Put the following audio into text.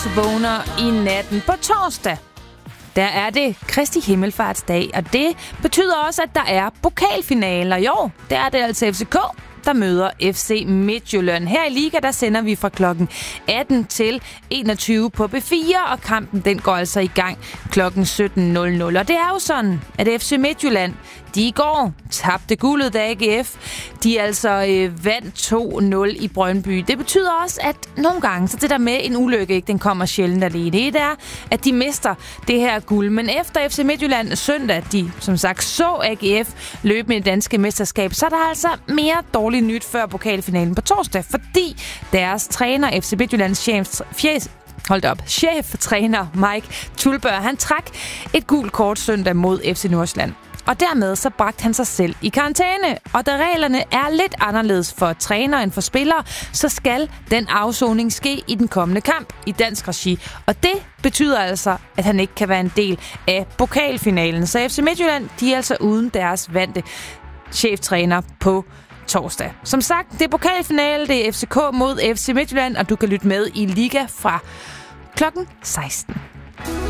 også vågner i natten på torsdag. Der er det Kristi Himmelfartsdag, og det betyder også, at der er pokalfinaler i år. Der er det altså FCK, der møder FC Midtjylland. Her i Liga, der sender vi fra klokken 18 til 21 på B4, og kampen den går altså i gang klokken 17.00. Og det er jo sådan, at FC Midtjylland, de i går tabte guldet, da AGF de altså vandt 2-0 i Brøndby. Det betyder også, at nogle gange, så det der med en ulykke, ikke, den kommer sjældent alene. Det er, at de mister det her guld. Men efter FC Midtjylland søndag, de som sagt så AGF løbe med det danske mesterskab, så er der altså mere dårligt nyt før pokalfinalen på torsdag, fordi deres træner, FC Midtjyllands cheftræner Mike Tulbør, han trak et gult kort søndag mod FC Nordsjælland. Og dermed så bragte han sig selv i karantæne. Og da reglerne er lidt anderledes for trænere end for spillere, så skal den afsoning ske i den kommende kamp i dansk regi. Og det betyder altså, at han ikke kan være en del af pokalfinalen. Så FC Midtjylland, de er altså uden deres vante cheftræner på torsdag. Som sagt, det er pokalfinale, det er FCK mod FC Midtjylland, og du kan lytte med i Liga fra klokken 16.